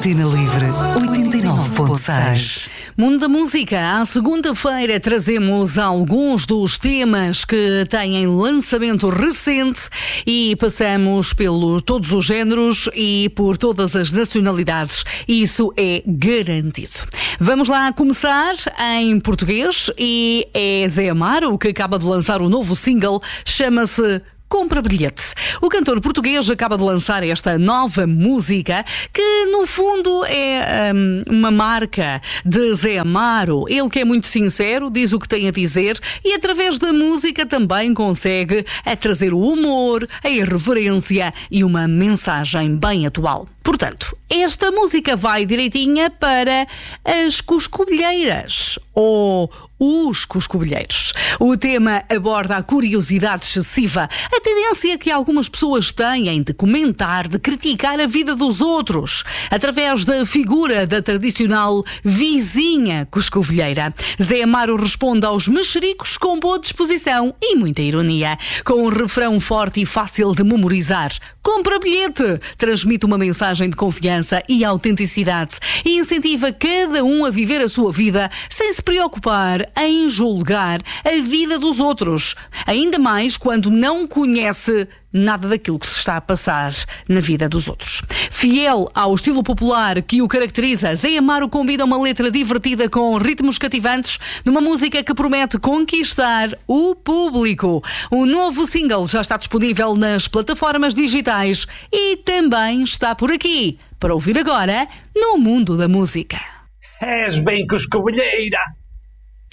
Antena Livre 89.6. Mundo da Música, à segunda-feira trazemos alguns dos temas que têm lançamento recente e passamos por todos os géneros e por todas as nacionalidades. Isso é garantido. Vamos lá começar em português e é Zé Amaro que acaba de lançar o novo single, chama-se Compra Bilhete. O cantor português acaba de lançar esta nova música que, no fundo, é uma marca de Zé Amaro. Ele que é muito sincero, diz o que tem a dizer e, através da música, também consegue trazer o humor, a irreverência e uma mensagem bem atual. Portanto, esta música vai direitinha para as cuscobilheiras ou os cuscobilheiros. O tema aborda a curiosidade excessiva, a tendência que algumas pessoas têm de comentar, de criticar a vida dos outros, através da figura da tradicional vizinha cuscovilheira. Zé Amaro responde aos mexericos com boa disposição e muita ironia, com um refrão forte e fácil de memorizar. Compra bilhete! Transmite uma mensagem de confiança e autenticidade e incentiva cada um a viver a sua vida sem se preocupar em julgar a vida dos outros, ainda mais quando não conhece nada daquilo que se está a passar na vida dos outros. Fiel ao estilo popular que o caracteriza, Zé Amaro combina uma letra divertida com ritmos cativantes numa música que promete conquistar o público. O novo single já está disponível nas plataformas digitais e também está por aqui para ouvir agora no Mundo da Música. És bem cuscovilheira!